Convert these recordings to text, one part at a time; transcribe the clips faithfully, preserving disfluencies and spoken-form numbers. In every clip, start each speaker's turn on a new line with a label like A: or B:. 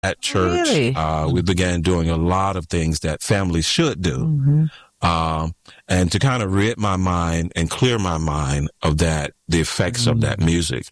A: At church,
B: Really?
A: uh, we began doing a lot of things that families should do.
B: Mm-hmm.
A: Um, and to kind of rid my mind and clear my mind of that, the effects mm-hmm. of that music.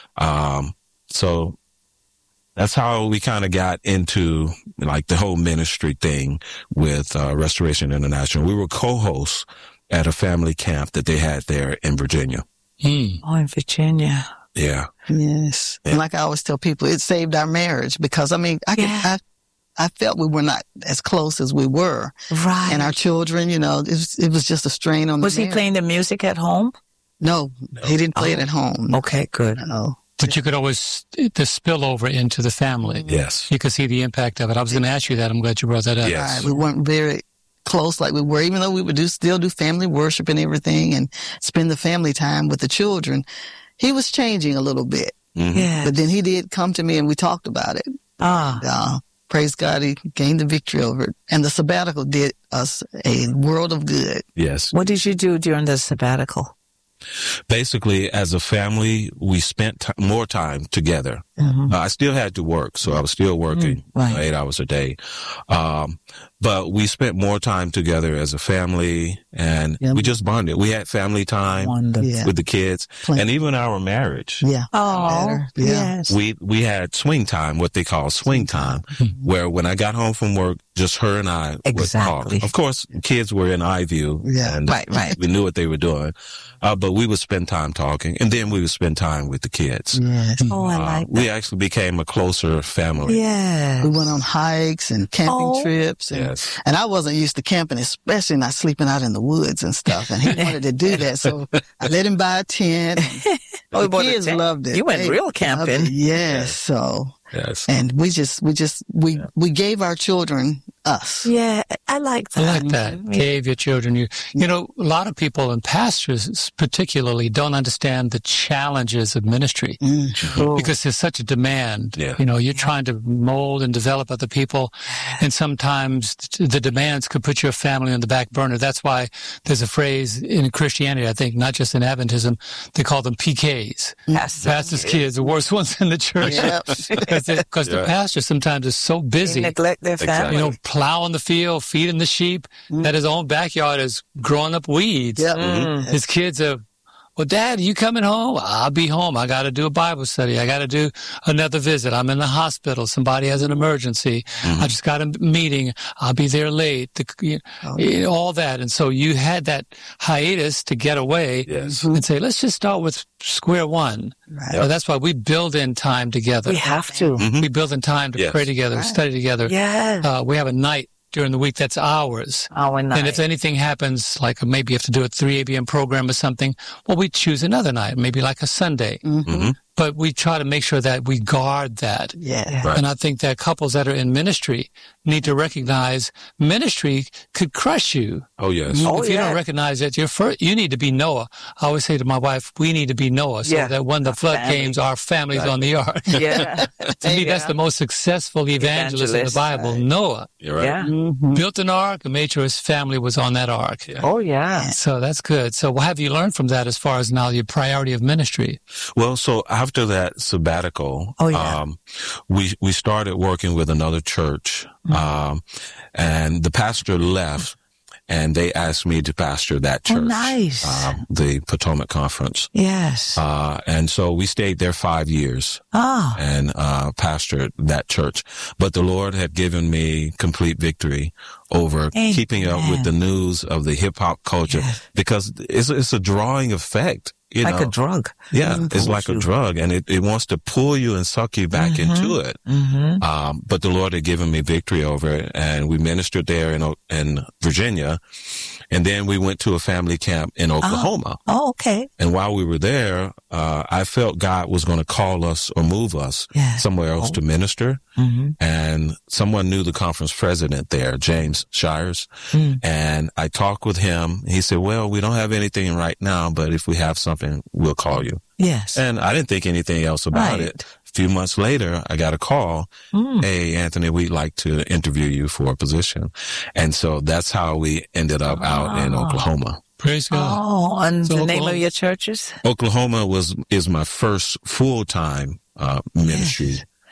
A: Um, so that's how we kind of got into like the whole ministry thing with, uh, Restoration International. We were co-hosts at a family camp that they had there in Virginia.
B: Mm. Oh, in Virginia.
A: Yeah.
C: Yes. Yeah. And like I always tell people, it saved our marriage because, I mean, I, could,
B: yeah.
C: I I felt we were not as close as we were.
B: Right.
C: And our children, you know, it was, it was just a strain on
B: was
C: the
B: Was he playing the music at home?
C: No, no. He didn't play
B: oh.
C: it at home.
B: Okay, good.
C: No.
D: But you could always, the spill over into the family.
A: Yes.
D: You could see the impact of it. I was going to ask you that. I'm glad you brought that up.
A: Yes.
C: Right. We weren't very close like we were, even though we would do still do family worship and everything and spend the family time with the children. He was changing a little bit.
B: Mm-hmm. Yeah.
C: But then he did come to me and we talked about it.
B: Ah.
C: And, uh, praise God, he gained the victory over it. And the sabbatical did us a world of good.
A: Yes.
B: What did you do during the sabbatical?
A: Basically, as a family, we spent t- more time together. Mm-hmm. Uh, I still had to work, so I was still working mm, right. uh, eight hours a day. Um, but we spent more time together as a family, and yep. we just bonded. We had family time yeah. with the kids, Plenty. and even our marriage.
C: Yeah.
B: Oh,
C: yeah.
B: yes.
A: We we had swing time, what they call swing time, mm-hmm. where when I got home from work, just her and I
B: exactly.
A: would talk. Of course, kids were in eye view,
C: yeah.
A: and
B: right, right.
A: we knew what they were doing. Uh, but we would spend time talking, and then we would spend time with the kids.
C: Yes.
B: Oh, I
A: uh,
B: like that.
A: We actually became a closer family.
B: Yes.
C: We went on hikes and camping
B: oh.
C: trips. And,
A: yes.
C: and I wasn't used to camping, especially not sleeping out in the woods and stuff. And he wanted to do that. So I let him buy a tent. And
B: oh,
C: the kids loved it.
B: You went
C: they
B: real camping.
C: Yes. yes. So.
A: Yes.
C: And we just, we just, we, yeah. we gave our children us.
B: Yeah, I like that.
D: I like that. Mm-hmm. Gave your children you. You know, a lot of people and pastors particularly don't understand the challenges of ministry
C: mm-hmm.
D: because there's such a demand.
A: Yeah.
D: You know, you're trying to mold and develop other people, and sometimes the demands could put your family on the back burner. That's why there's a phrase in Christianity, I think, not just in Adventism, they call them P Ks.
B: Pastors,
D: Pastors' kids, the worst ones in the church. Because
C: Yep.
D: yeah. the pastor sometimes is so busy.
B: They neglect their family.
A: Exactly.
D: You know, plowing the field, feeding the sheep, mm. that his own backyard is growing up weeds.
C: Yep.
D: Mm. His kids are, well, Dad, you coming home? I'll be home. I got to do a Bible study. I got to do another visit. I'm in the hospital. Somebody has an emergency. Mm-hmm. I just got a meeting. I'll be there late. The, you know, oh, all that. And so you had that hiatus to get away
A: yes.
D: and say, let's just start with square one.
C: Right.
D: So that's why we build in time together.
B: We have to.
D: Mm-hmm. We build in time to
A: yes.
D: pray together,
C: right.
D: study together.
B: Yeah.
D: Uh, we have a night during the week that's ours.
B: Our night.
D: And if anything happens, like maybe you have to do a three a.m. program or something, well, we choose another night, maybe like a Sunday.
C: Mm-hmm.
A: Mm-hmm.
D: But we try to make sure that we guard that.
C: Yeah.
A: Right.
D: And I think that couples that are in ministry need to recognize ministry could crush you.
A: Oh, yes.
B: Oh,
D: if you
B: yeah.
D: don't recognize that, you're first, you need to be Noah. I always say to my wife, we need to be Noah so
B: Yeah.
D: that when the flood
B: family.
D: came, our family's
A: Right.
D: on the ark.
B: Yeah.
D: To me, that's the most successful evangelist, in the
B: Evangelist,
D: Bible,
C: right.
D: Noah.
A: You're right.
B: Yeah.
C: Mm-hmm.
D: Built an ark and made sure his family was on that ark.
A: Yeah.
B: Oh, yeah.
D: So that's good. So what have you learned from that as far as now your priority of ministry?
A: Well, so after that sabbatical,
B: Oh, yeah.
A: um, we, we started working with another church, mm-hmm. um, and the pastor left and they asked me to pastor that church.
B: Oh, nice.
A: Um, the Potomac Conference.
B: Yes.
A: Uh, and so we stayed there five years
B: Oh.
A: and, uh, pastored that church. But the Lord had given me complete victory over
B: Amen.
A: keeping up with the news of the hip hop culture
B: Yes.
A: because it's, it's a drawing effect. You
B: like
A: know?
B: a drug.
A: Yeah,
C: Mm-hmm.
A: it's like a drug, and it, it wants to pull you and suck you back
B: Mm-hmm.
A: into it.
B: Mm-hmm.
A: Um, but the Lord had given me victory over it, and we ministered there in in Virginia, and then we went to a family camp in Oklahoma.
B: Oh, okay.
A: And while we were there, uh, I felt God was going to call us or move us
B: Yeah.
A: somewhere else
B: Oh.
A: to minister.
B: Mm-hmm.
A: And someone knew the conference president there, James Shires.
B: Mm.
A: And I talked with him. He said, well, we don't have anything right now, but if we have something, we'll call you.
B: Yes.
A: And I didn't think anything else about
B: Right.
A: it. A few months later, I got a call.
B: Mm.
A: Hey, Anthony, we'd like to interview you for a position. And so that's how we ended up out in
B: Ah.
A: Oklahoma.
D: Praise God.
B: Oh, and
D: So
B: the name
D: Oklahoma-
B: of your churches?
A: Oklahoma was, is my first full-time, uh, ministry.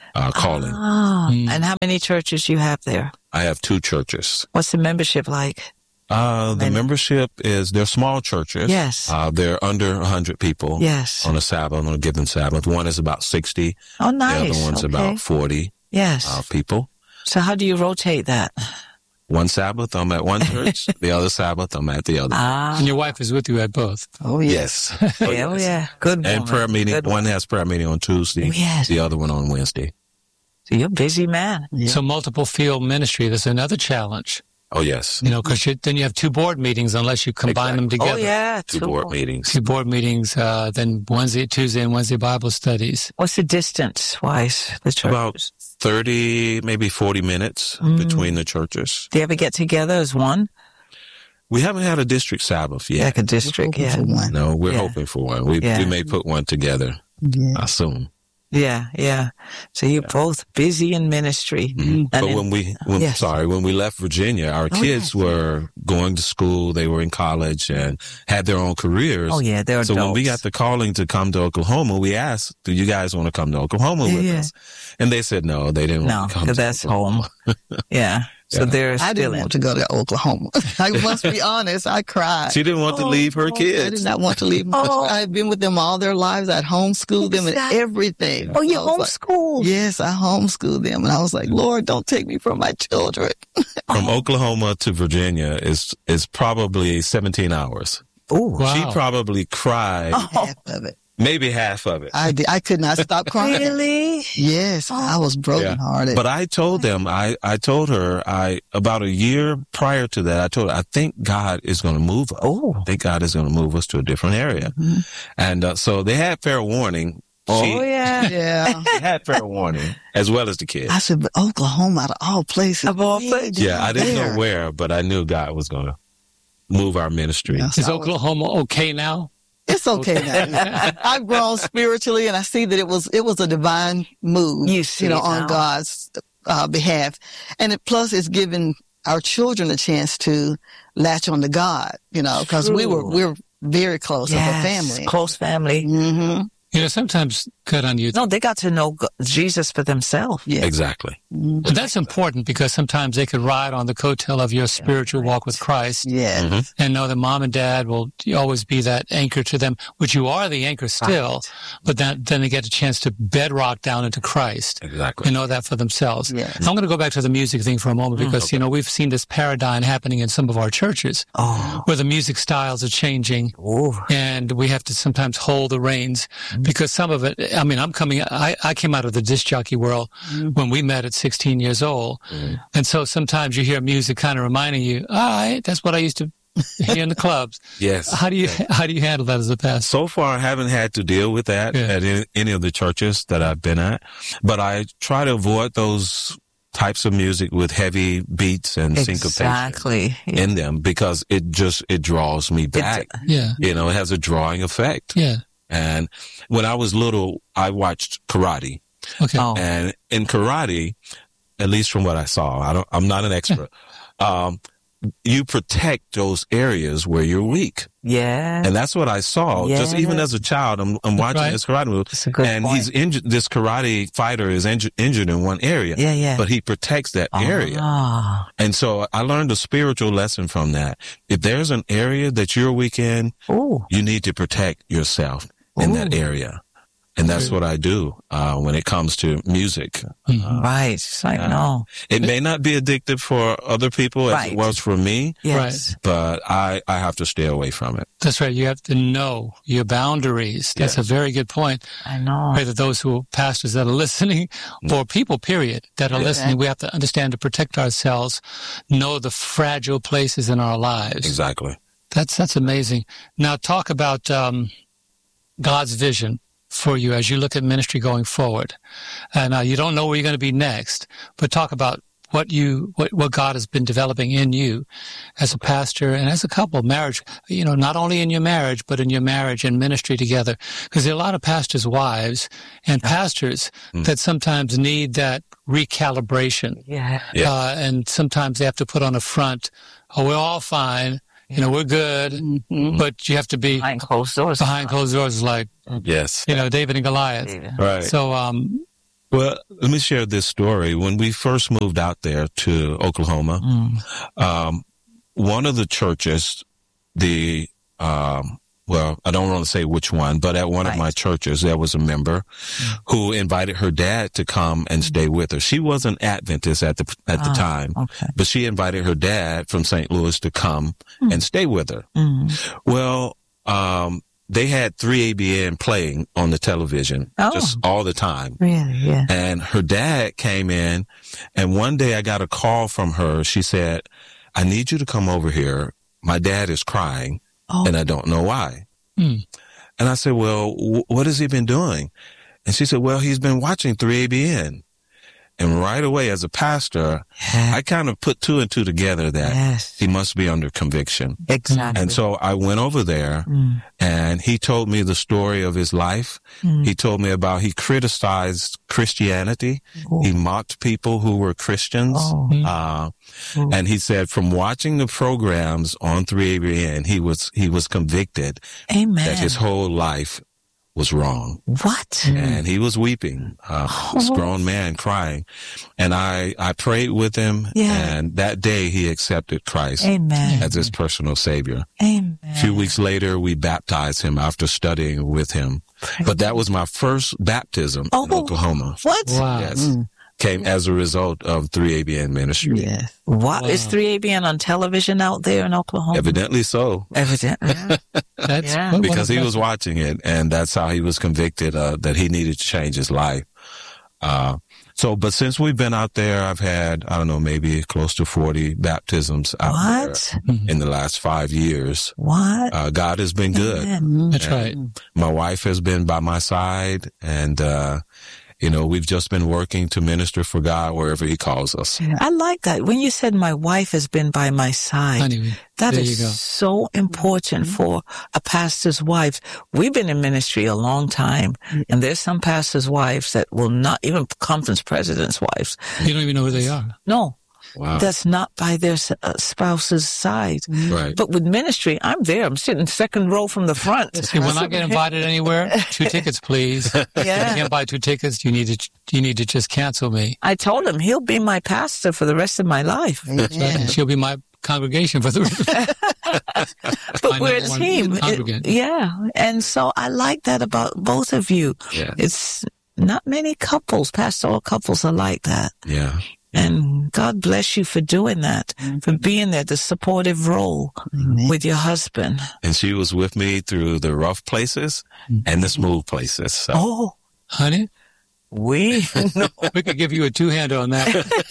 A: uh, calling.
B: Oh,
D: Mm.
B: and how many churches you have there?
A: I have two churches.
B: What's the membership like?
A: Uh, the
B: Many.
A: membership is, they're small churches.
B: Yes.
A: Uh, they're under one hundred people.
B: Yes.
A: On a Sabbath, on a given Sabbath. One is about sixty.
B: Oh, nice.
A: The other one's
B: okay.
A: about forty
B: Yes.
A: uh, people.
B: So how do you rotate that?
A: One Sabbath, I'm at one church. The other Sabbath, I'm at the other.
B: Ah.
D: And your wife is with you at both.
C: Oh, yes.
A: Yes. Oh,
B: Yeah, oh,
A: yes.
B: yeah. Good
A: And
B: woman.
A: prayer meeting.
B: Good
A: One has prayer meeting on Tuesday.
B: Oh, yes.
A: The other one on Wednesday.
B: So you're a busy man.
C: Yeah.
D: So multiple field ministry, that's another challenge.
A: Oh, yes.
D: You know, because then you have two board meetings unless you combine them
A: Exactly.
D: together.
B: Oh, yeah.
A: Two
B: too.
A: board meetings.
D: Two board meetings, uh, then Wednesday, Tuesday, and Wednesday Bible studies.
B: What's the distance wise, the churches?
A: About thirty, maybe forty minutes
B: Mm.
A: between the churches.
B: Do you ever get together as one?
A: We haven't had a district Sabbath yet.
B: Like a district,
C: Hoping
B: yeah.
C: for one.
A: No, we're
B: Yeah.
A: hoping for one. We,
B: Yeah.
A: we may put one together
C: Yeah.
A: uh, soon.
B: Yeah, yeah. So you're both busy in ministry.
A: Mhm.
B: And
A: But
B: in-
A: when we, when,
B: Yes.
A: sorry, when we left Virginia, our
B: Oh,
A: kids
B: yes.
A: were going to school. They were in college and had their own careers.
B: Oh, yeah, they're
A: So when we
B: adults.
A: got the calling to come to Oklahoma, we asked, do you guys want to come to Oklahoma
B: Yeah,
A: with
B: yeah.
A: us? And they said no, they didn't
B: No,
A: want to come
B: because
A: to
B: that's
A: Oklahoma.
B: home. Yeah. So
A: Yeah.
B: they're
C: I
B: still
C: didn't
B: in.
C: want to go to Oklahoma. I must be honest. I cried.
A: She didn't want to
C: Oh,
A: leave her
C: I did
A: kids.
C: not want to leave. My
B: Oh.
C: I had been with them all their lives. I'd homeschooled them and
B: Exactly.
C: everything.
B: Oh, you
C: I was like,
B: homeschooled?
C: yes, I homeschooled them. And I was like, Lord, don't take me from my children.
A: From Oklahoma to Virginia is is probably seventeen hours.
B: Oh,
D: Wow.
A: She probably cried
C: Half of it.
A: maybe half of it.
C: I did. I could not stop crying.
B: really?
C: Yes, I was brokenhearted.
A: But I told them, I, I told her, I about a year prior to that, I told her, I think God is going to move us.
B: Oh.
A: I think God is going to move us to a different area.
C: Mhm.
A: And uh, so they had fair warning.
B: Oh,
A: She
B: yeah.
C: yeah.
A: they had fair warning, as well as the kids.
C: I said, but Oklahoma, out of all places.
B: Of all
C: way
B: places.
A: Yeah, I didn't
C: there.
A: know where, but I knew God was going to move our ministry.
C: Yeah, so
D: Is
C: I was-
D: Oklahoma okay now?
C: It's okay now. I've grown spiritually, and I see that it was it was a divine move.
B: You see
C: know,
B: it
C: on
B: now.
C: God's uh, behalf, and it, plus it's given our children a chance to latch on to God. You know, because we were
B: True.
C: we we're very close
B: Yes,
C: as a family.
B: close family.
C: Mm-hmm.
D: You know, sometimes, good on you.
B: No, they got to know Go- Jesus for themselves.
C: Yeah.
A: Exactly.
C: Mhm.
D: But that's important because sometimes they could ride on the coattail of your spiritual walk with Christ
C: Yeah.
A: Mhm.
D: and know that mom and dad will always be that anchor to them, which you are the anchor still, but then, then they get a chance to bedrock down into Christ
A: Exactly.
D: and know that for themselves.
C: Yes.
D: I'm going to go back to the music thing for a moment because,
A: okay.
D: you know, we've seen this paradigm happening in some of our churches
B: Oh.
D: where the music styles are changing.
B: Oh.
D: And we have to sometimes hold the reins because some of it, I mean, I'm coming, I, I came out of the disc jockey world when we met at sixteen years old.
A: Mhm.
D: And so sometimes you hear music kind of reminding you, all right, that's what I used to hear in the clubs.
A: Yes.
D: How do you, how do you handle that as a pastor?
A: So far, I haven't had to deal with that
D: Yeah.
A: at any, any of the churches that I've been at, but I try to avoid those types of music with heavy beats and syncopation
B: Exactly. Yeah.
A: in them because it just, it draws me back.
D: Yeah.
A: You know, it has a drawing effect.
D: Yeah.
A: And when I was little, I watched karate.
D: Okay.
B: Oh.
A: And in karate, at least from what I saw, I don't, I'm not an expert. um, you protect those areas where you're weak.
B: Yeah.
A: And that's what I saw. Just even
B: Yeah.
A: as a child, I'm, I'm watching
D: Right.
A: this karate movie.
B: That's a good
A: and
B: point.
A: he's injured, this karate fighter is injured, injured in one area.
B: Yeah, yeah.
A: But he protects that area.
B: Ah.
A: And so I learned a spiritual lesson from that. If there's an area that you're weak in,
B: Oh.
A: you need to protect yourself in that
B: Ooh.
A: area. And that's what I do, uh, when it comes to music.
D: Mhm.
B: Right. It's like,
A: Yeah.
B: no.
A: It may not be addictive for other people as
B: Right.
A: it was for me,
B: Yes.
A: but I, I have to stay away from it.
D: That's right. You have to know your boundaries. That's
A: Yes.
D: a very good point.
B: I know.
D: Pray that those who pastors that are listening, or people, period, that are
A: Yeah.
D: listening, we have to understand to protect ourselves, know the fragile places in our lives.
A: Exactly.
D: That's that's amazing. Now talk about um, God's vision for you as you look at ministry going forward. And uh, you don't know where you're going to be next, but talk about what you what, what God has been developing in you as a pastor and as a couple, marriage, you know, not only in your marriage, but in your marriage and ministry together. Because there are a lot of pastors' wives and pastors
A: Mm.
D: that sometimes need that recalibration.
B: Yeah.
A: Yeah.
D: Uh, and sometimes they have to put on a front, oh, we're all fine. You know, we're good.
C: Mhm.
D: But you have to be
B: Behind closed doors.
D: behind closed doors, like,
A: Yes.
D: you know, David and Goliath.
B: Yeah.
A: Right.
D: So, um,
A: Well, let me share this story. When we first moved out there to Oklahoma, mm. um, one of the churches, the, um, well, I don't want to say which one, but at one right. of my churches, there was a member mm. who invited her dad to come and stay with her. She was an Adventist at the at the oh, time, okay. but she invited her dad from Saint Louis to come mm. and stay with her. Mm. Well, um, they had three A B N playing on the television oh. just all the time.
B: Really? Yeah.
A: And her dad came in, and one day I got a call from her. She said, "I need you to come over here. My dad is crying, oh. and I don't know why." Hmm. And I said, "Well, w- what has he been doing?" And she said, "Well, he's been watching three A B N." And right away, as a pastor, yes. I kind of put two and two together that yes. he must be under conviction.
B: Exactly.
A: And so I went over there, mm. and he told me the story of his life. Mm. He told me about he criticized Christianity. Oh. He mocked people who were Christians. Oh. Uh, oh. And he said from watching the programs on three A B N, he was he was convicted
B: Amen.
A: that his whole life was wrong.
B: What?
A: And he was weeping, uh, oh. this grown man crying. And I, I prayed with him, yeah. and that day he accepted Christ
B: Amen.
A: as his personal savior.
B: Amen.
A: A few weeks later, we baptized him after studying with him. Praise but that was my first baptism oh. in Oklahoma.
B: What?
D: Wow.
A: Yes. Mm. Came as a result of three A B N ministry.
B: Yes. What? Wow. Is three A B N on television out there in Oklahoma?
A: Evidently so.
B: Evidently. Yeah.
D: That's
B: yeah.
A: Because he was watching it, and that's how he was convicted uh, that he needed to change his life. Uh, so, but since we've been out there, I've had, I don't know, maybe close to forty baptisms out
B: what?
A: there in the last five years.
B: What?
A: Uh, God has been good.
B: Amen.
D: That's right.
A: My wife has been by my side, and, uh, you know, we've just been working to minister for God wherever he calls us.
B: I like that. When you said my wife has been by my side,
D: Honey,
B: that
D: there
B: is
D: you go.
B: so important for a pastor's wife. We've been in ministry a long time, and there's some pastors' wives that will not, even conference presidents' wives.
D: You don't even know who they are.
B: No.
A: Wow.
B: That's not by their uh, spouse's side.
A: Right.
B: But with ministry, I'm there. I'm sitting second row from the front.
D: See, when I get invited anywhere, two tickets, please.
B: Yeah.
D: If you can't buy two tickets, you need to you need to just cancel me.
B: I told him he'll be my pastor for the rest of my life.
D: That's right. And she'll be my congregation for the rest.
B: But we're a team. It, yeah. And so I like that about both of you.
A: Yeah.
B: It's not many couples, pastoral couples are like that.
A: Yeah.
B: And God bless you for doing that, mm-hmm. for being there, the supportive role mm-hmm. with your husband.
A: And she was with me through the rough places mm-hmm. and the smooth places. So.
B: Oh,
D: honey,
B: we no.
D: we could give you a two-hander on that.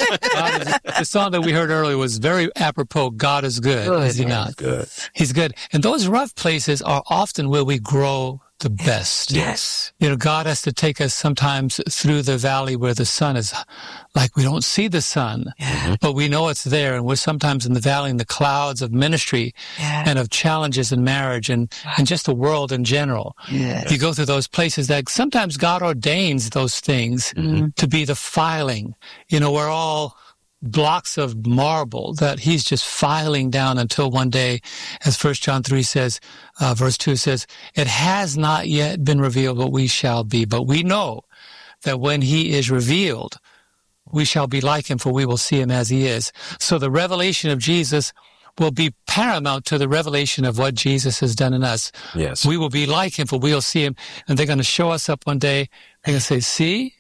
D: God is, the song that we heard earlier was very apropos. God is good, good is he not?
A: Good.
D: He's good. And those rough places are often where we grow the best.
B: Yes.
D: You know, God has to take us sometimes through the valley where the sun is, like we don't see the sun,
B: yeah.
D: but we know it's there. And we're sometimes in the valley in the clouds of ministry
B: yeah.
D: and of challenges in marriage and, and just the world in general.
B: Yes.
D: You go through those places that sometimes God ordains those things
B: mm-hmm.
D: to be the filing. You know, we're all blocks of marble that he's just filing down until one day, as First John three says, uh, verse two says, it has not yet been revealed what we shall be, but we know that when he is revealed, we shall be like him, for we will see him as he is. So the revelation of Jesus will be paramount to the revelation of what Jesus has done in us.
A: Yes.
D: We will be like him, for we will see him, and they're going to show us up one day. They're going to say, see,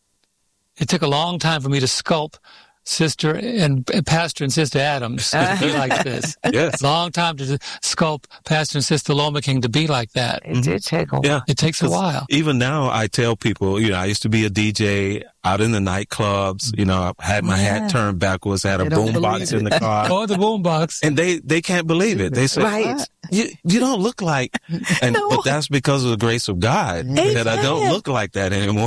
D: it took a long time for me to sculpt Sister and Pastor and Sister Adams to be like this.
A: Yes.
D: Long time to sculpt Pastor and Sister Loma King to be like that.
B: It did take a while.
A: Yeah.
D: It takes a while.
A: Even now, I tell people, you know, I used to be a D J out in the nightclubs. You know, I had my
B: yeah.
A: hat turned backwards, had a boom box in the car.
D: Oh, the boom box.
A: And they, they can't believe it. They say,
B: right.
A: you, you don't look like, and
B: no.
A: but that's because of the grace of God
B: Amen.
A: that I don't look like that anymore.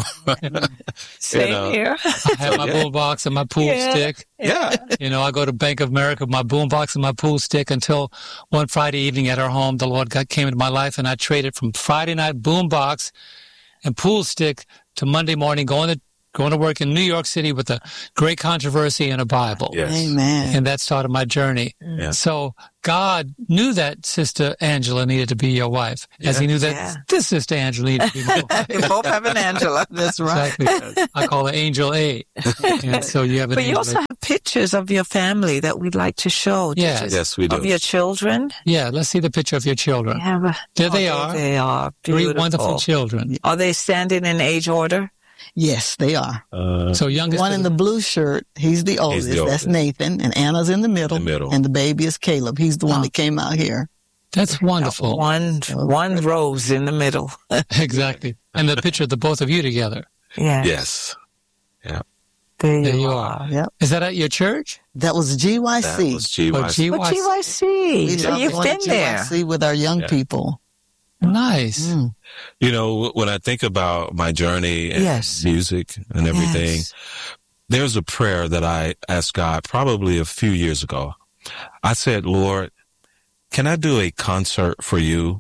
B: Same
A: you know?
B: here.
D: I have my
A: yeah.
D: boom box and my pool
B: Yeah.
D: stick.
A: Yeah.
D: You know, I go to Bank of America with my boom box and my pool stick until one Friday evening at our home, the Lord God came into my life and I traded from Friday night boom box and pool stick to Monday morning going to going to work in New York City with a great controversy and a Bible.
A: Yes.
C: Amen.
D: And that started my journey.
A: Yeah.
D: So God knew that Sister Angela needed to be your wife, as
A: Yeah.
D: he knew that
B: Yeah.
D: this Sister Angela needed to be my wife.
B: We both have an Angela.
C: That's right.
D: Exactly. I call her Angel A. And so you have an
B: But you
D: Angel
B: also
D: A.
B: have pictures of your family that we'd like to show.
D: Yes.
B: Pictures
A: Yes, we do.
B: Of your children.
D: Yeah, let's see the picture of your children.
B: You have a-
D: There they
B: oh,
D: are.
B: There they are.
D: Three
B: Beautiful.
D: wonderful children.
B: Are they standing in age order?
C: Yes, they are.
A: Uh,
D: So youngest
C: One in the blue shirt, he's the oldest.
A: the
C: That's
A: oldest.
C: Nathan. And Anna's in the middle.
A: The middle.
C: And the baby is Caleb. He's the one
D: Oh.
C: that came out here.
D: That's wonderful.
B: One, one rose in the middle.
D: Exactly. And the picture of the both of you together.
B: Yeah.
A: yes. Yeah.
B: There,
D: There
B: you
D: you
B: are.
D: are.
C: Yep.
D: Is that at your church?
C: That was G Y
A: That
C: C.
A: was G Y C.
D: Oh, G
B: But
D: Y C.
B: G Y C.
C: We
B: So
C: love
B: you've
C: going
B: been
C: to
B: there.
C: G Y C with our young
A: Yeah.
C: people.
D: Nice.
C: Mm.
A: You know, when I think about my journey and
B: Yes.
A: music and everything,
B: Yes.
A: there's a prayer that I asked God probably a few years ago. I said, Lord, can I do a concert for you?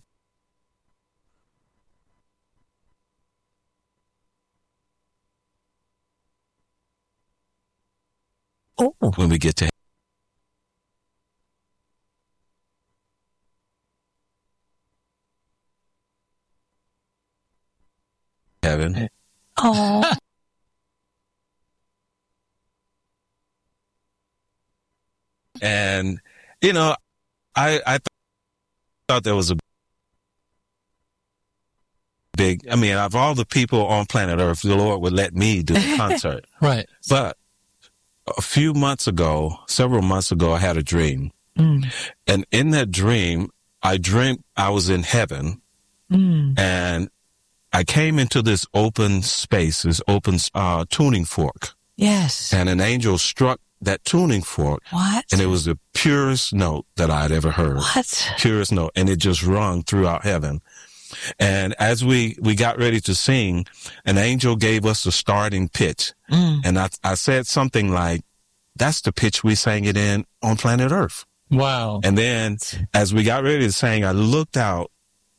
B: Oh,
A: When we get to heaven.
B: oh,
A: And, you know, I, I th- thought there was a big, I mean, of all the people on planet Earth, the Lord would let me do the concert.
D: Right.
A: But a few months ago, several months ago, I had a dream.
B: Mm.
A: And in that dream, I dreamt I was in heaven
B: Mm.
A: and I came into this open space, this open uh, tuning fork.
B: Yes.
A: And an angel struck that tuning fork,
B: What?
A: and it was the purest note that I'd ever heard.
B: What?
A: Purest note. And it just rung throughout heaven. And as we, we got ready to sing, an angel gave us the starting pitch.
B: Mm.
A: And I, I said something like, that's the pitch we sang it in on planet Earth.
D: Wow.
A: And then as we got ready to sing, I looked out,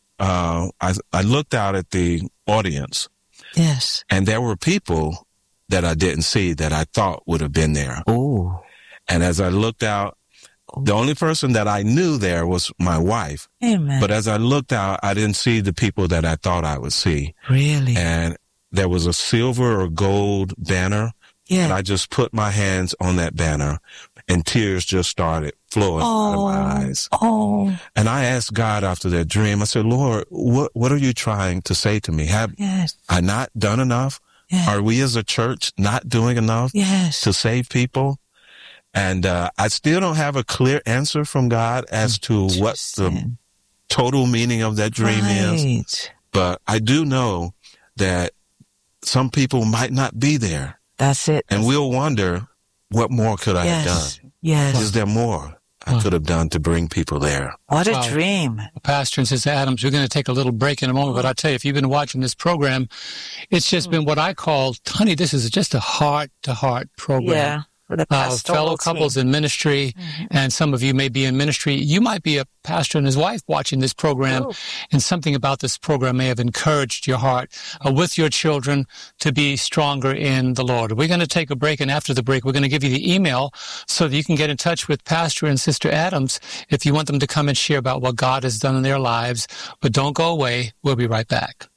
A: uh, I, I looked out at the audience,
B: Yes.
A: and there were people that I didn't see that I thought would have been there.
B: Oh.
A: And as I looked out, the only person that I knew there was my wife.
B: Amen.
A: But as I looked out, I didn't see the people that I thought I would see.
B: Really?
A: And there was a silver or gold banner.
B: Yeah.
A: And I just put my hands on that banner, and tears just started flowing out of my eyes.
B: Oh.
A: And I asked God after that dream, I said, Lord, what, what are you trying to say to me? Have
B: Yes.
A: I not done enough?
B: Yes.
A: Are we as a church not doing enough
B: Yes.
A: to save people? And uh, I still don't have a clear answer from God as to what the
B: Interesting.
A: total meaning of that dream is.
B: Right.
A: But I do know that some people might not be there.
B: That's it.
A: And we'll wonder, what more could I have
B: Yes.
A: done?
B: Yes.
A: Is there more I could have done to bring people there?
B: What a
D: Wow.
B: dream.
D: Pastor and Sister Adams, we're going to take a little break in a moment, but I tell you, if you've been watching this program, it's just been what I call, honey, this is just a heart-to-heart program.
B: Yeah. With a
D: Uh,
B: pastoral
D: fellow
B: team.
D: couples in ministry, and some of you may be in ministry. You might be a pastor and his wife watching this program,
B: Oh.
D: and something about this program may have encouraged your heart uh, with your children to be stronger in the Lord. We're going to take a break, and after the break, we're going to give you the email so that you can get in touch with Pastor and Sister Adams if you want them to come and share about what God has done in their lives. But don't go away. We'll be right back.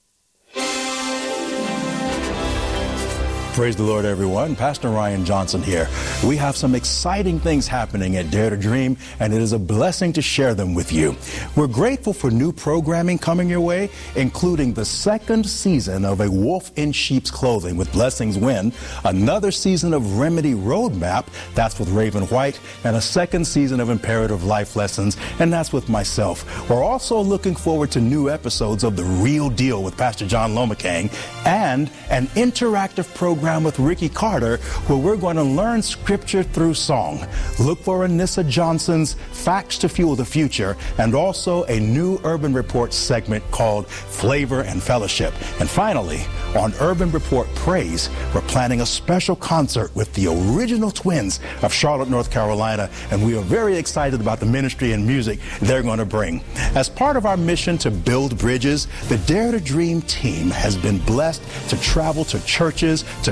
E: Praise the Lord, everyone. Pastor Ryan Johnson here. We have some exciting things happening at Dare to Dream, and it is a blessing to share them with you. We're grateful for new programming coming your way, including the second season of A Wolf in Sheep's Clothing with Blessings Win, another season of Remedy Roadmap, that's with Raven White, and a second season of Imperative Life Lessons, and that's with myself. We're also looking forward to new episodes of The Real Deal with Pastor John Lomacang, and an interactive program with Ricky Carter, where we're going to learn scripture through song. Look for Anissa Johnson's Facts to Fuel the Future, and also a new Urban Report segment called Flavor and Fellowship. And finally, on Urban Report Praise, we're planning a special concert with the original twins of Charlotte, North Carolina, and we are very excited about the ministry and music they're going to bring. As part of our mission to build bridges, the Dare to Dream team has been blessed to travel to churches, to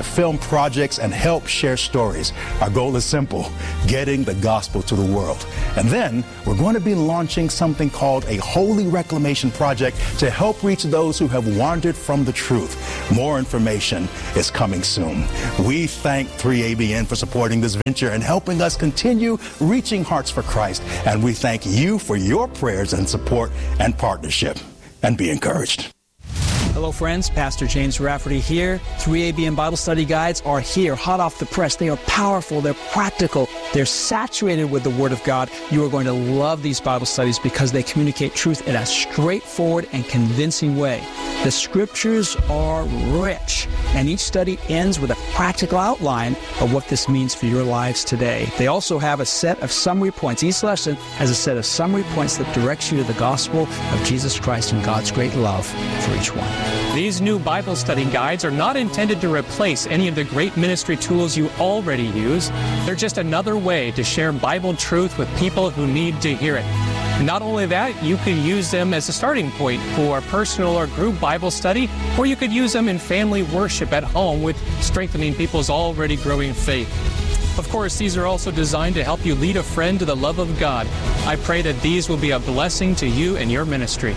E: film projects and help share stories. Our goal is simple, getting the gospel to the world. And then we're going to be launching something called a Holy Reclamation Project to help reach those who have wandered from the truth. More information is coming soon. We thank three A B N for supporting this venture and helping us continue reaching hearts for Christ. And we thank you for your prayers and support and partnership. And be encouraged.
F: Hello, friends. Pastor James Rafferty here. three A B N Bible Study Guides are here, hot off the press. They are powerful. They're practical. They're saturated with the Word of God. You are going to love these Bible studies because they communicate truth in a straightforward and convincing way. The Scriptures are rich, and each study ends with a practical outline of what this means for your lives today. They also have a set of summary points. Each lesson has a set of summary points that directs you to the gospel of Jesus Christ and God's great love for each one.
G: These new Bible study guides are not intended to replace any of the great ministry tools you already use. They're just another way to share Bible truth with people who need to hear it. Not only that, you could use them as a starting point for personal or group Bible study, or you could use them in family worship at home with strengthening people's already growing faith. Of course, these are also designed to help you lead a friend to the love of God. I pray that these will be a blessing to you and your ministry.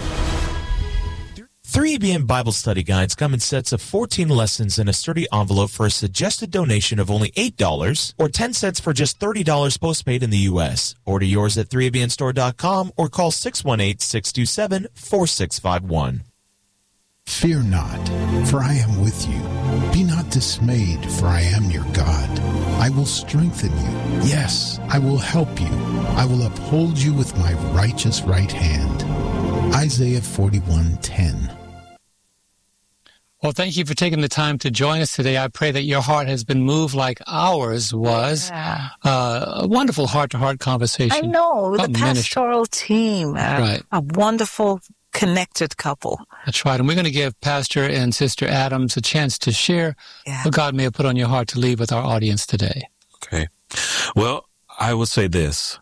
H: three A B N Bible Study Guides come in sets of fourteen lessons in a sturdy envelope for a suggested donation of only eight dollars or ten cents for just thirty dollars postpaid in the U S Order yours at three A B N store dot com or call six one eight, six two seven, four six five one.
I: Fear not, for I am with you. Be not dismayed, for I am your God. I will strengthen you. Yes, I will help you. I will uphold you with my righteous right hand. Isaiah forty-one ten.
D: Well, thank you for taking the time to join us today. I pray that your heart has been moved like ours was.
B: Yeah.
D: Uh, a wonderful heart-to-heart conversation.
B: I know, the
D: about ministry.
B: pastoral team, uh,
D: Right.
B: a wonderful connected couple.
D: That's right. And we're going to give Pastor and Sister Adams a chance to share
B: Yeah.
D: what God may have put on your heart to leave with our audience today.
A: Okay. Well, I would say this.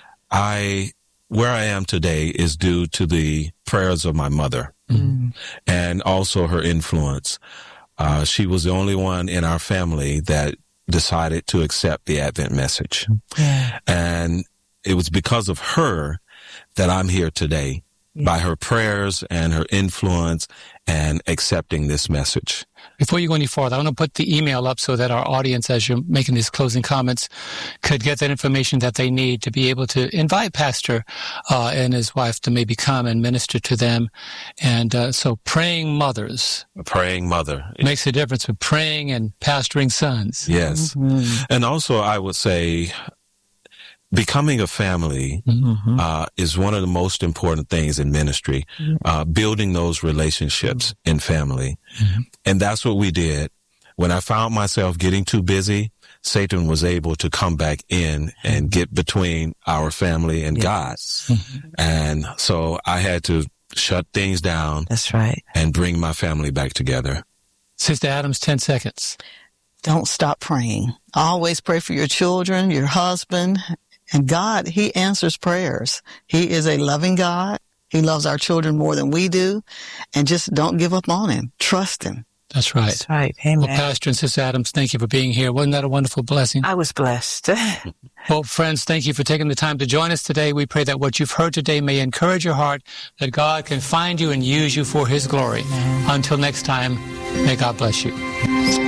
A: I, where I am today is due to the prayers of my mother. Mm-hmm. And also her influence. Uh, she was the only one in our family that decided to accept the Advent message.
B: Yeah.
A: And it was because of her that I'm here today, yeah. by her prayers and her influence and accepting this message.
D: Before you go any farther, I want to put the email up so that our audience, as you're making these closing comments, could get that information that they need to be able to invite Pastor uh, and his wife to maybe come and minister to them. And uh, so praying mothers.
A: A praying mother.
D: Makes a difference with praying and pastoring sons.
A: Yes. Mm-hmm. And also I would say becoming a family mm-hmm. uh, is one of the most important things in ministry, mm-hmm. uh, building those relationships mm-hmm. in family. Mm-hmm. And that's what we did. When I found myself getting too busy, Satan was able to come back in and get between our family and yes. God. Mm-hmm. And so I had to shut things down.
B: That's right.
A: And bring my family back together.
D: Sister Adams, ten seconds.
C: Don't stop praying. Always pray for your children, your husband. And God, He answers prayers. He is a loving God. He loves our children more than we do. And just don't give up on Him. Trust Him.
D: That's right.
B: That's right. Amen.
D: Well, Pastor and Sister Adams, thank you for being here. Wasn't that a wonderful blessing?
B: I was blessed.
D: Well, friends, thank you for taking the time to join us today. We pray that what you've heard today may encourage your heart, that God can find you and use you for His glory. Amen. Until next time, may God bless you.